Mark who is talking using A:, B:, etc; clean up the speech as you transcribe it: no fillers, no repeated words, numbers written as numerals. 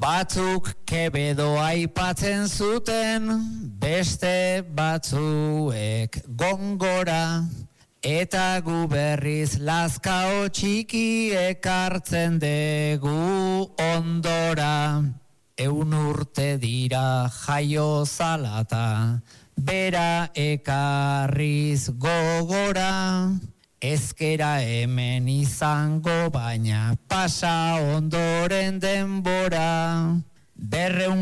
A: Batzuk Kebedo aipatzen zuten, beste batzuek Gongora, eta gu berriz Lazkao txiki ekartzen dugu ondora. 100 urte dira jaio zalata, bera ekarriz gogora. Ezkera hemen izango baina pasa ondoren denbora. 200